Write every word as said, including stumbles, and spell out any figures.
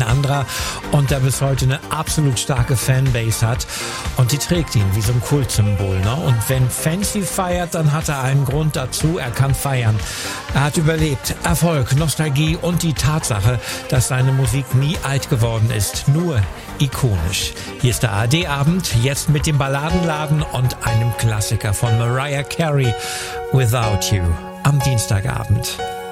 anderer und der bis heute eine absolut starke Fanbase hat und die trägt ihn wie so ein Kultsymbol, ne? Und wenn Fancy feiert, dann hat er einen Grund dazu, er kann feiern. Er hat überlebt, Erfolg, Nostalgie und die Tatsache, dass seine Musik nie alt geworden ist, nur ikonisch. Hier ist der A R D-Abend, jetzt mit dem Balladenladen und einem Klassiker von Mariah Carey, Without You, am Dienstagabend.